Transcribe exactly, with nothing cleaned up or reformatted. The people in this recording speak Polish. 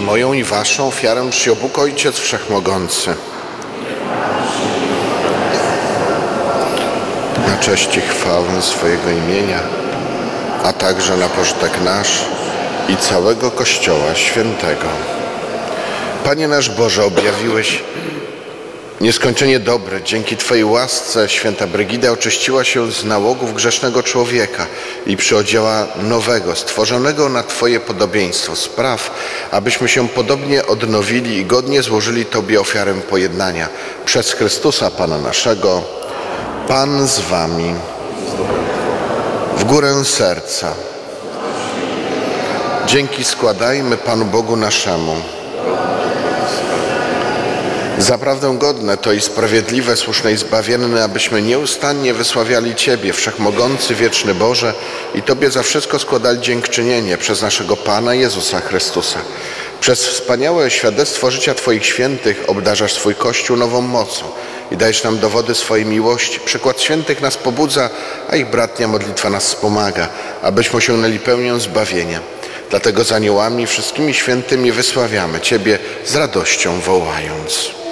moją i waszą ofiarę przyjął Bóg Ojciec Wszechmogący. Na cześć i chwałę swojego imienia, a także na pożytek nasz i całego Kościoła Świętego. Panie nasz Boże, objawiłeś nieskończenie dobre. Dzięki Twojej łasce święta Brygida oczyściła się z nałogów grzesznego człowieka i przyodziała nowego, stworzonego na Twoje podobieństwo. Spraw, abyśmy się podobnie odnowili i godnie złożyli Tobie ofiarę pojednania. Przez Chrystusa Pana naszego. Pan z Wami. W górę serca. Dzięki składajmy Panu Bogu naszemu. Zaprawdę godne to i sprawiedliwe, słuszne i zbawienne, abyśmy nieustannie wysławiali Ciebie, Wszechmogący, Wieczny Boże, i Tobie za wszystko składali dziękczynienie przez naszego Pana Jezusa Chrystusa. Przez wspaniałe świadectwo życia Twoich świętych obdarzasz swój Kościół nową mocą i dajesz nam dowody swojej miłości. Przykład świętych nas pobudza, a ich bratnia modlitwa nas wspomaga, abyśmy osiągnęli pełnię zbawienia. Dlatego z aniołami i wszystkimi świętymi wysławiamy Ciebie z radością wołając.